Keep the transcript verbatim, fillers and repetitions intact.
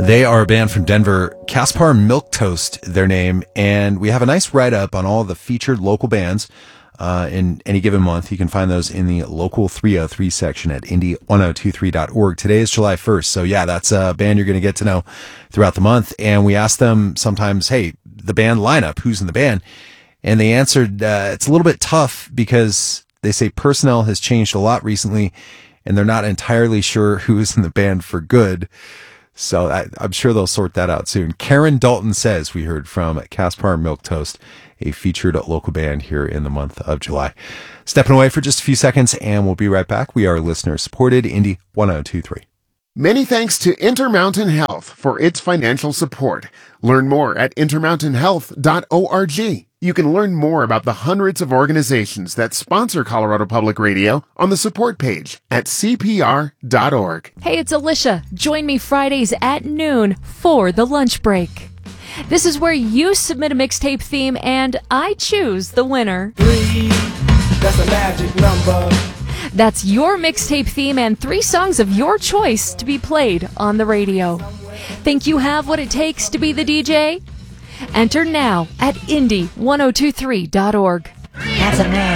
They are a band from Denver, Caspar Milk Toast, their name, and we have a nice write-up on all the featured local bands uh, in any given month. You can find those in the Local three oh three section at indie ten twenty-three dot org. Today is July first, so yeah, that's a band you're going to get to know throughout the month, and we ask them sometimes, hey, the band lineup, who's in the band? And they answered, uh, it's a little bit tough because they say personnel has changed a lot recently, and they're not entirely sure who is in the band for good. So I, I'm sure they'll sort that out soon. Karen Dalton Says, we heard from Caspar Milk Toast, a featured local band here in the month of July. Stepping away for just a few seconds, and we'll be right back. We are listener-supported, Indie ten twenty-three. Many thanks to Intermountain Health for its financial support. Learn more at intermountain health dot org. You can learn more about the hundreds of organizations that sponsor Colorado Public Radio on the support page at c p r dot org. Hey, it's Alicia. Join me Fridays at noon for the lunch break. This is where you submit a mixtape theme and I choose the winner. Three, that's a magic number. That's your mixtape theme and three songs of your choice to be played on the radio. Think you have what it takes to be the D J? Enter now at indie ten twenty-three dot org. That's a man.